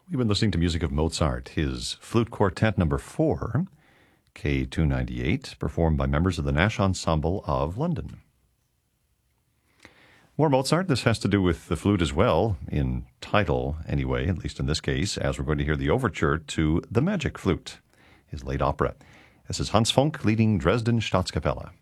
We've been listening to music of Mozart, his Flute Quartet number 4, K298, performed by members of the Nash Ensemble of London. More Mozart. This has to do with the flute as well, in title anyway, at least in this case, as we're going to hear the overture to The Magic Flute, his late opera. This is Hans Funk leading Dresden Staatskapelle.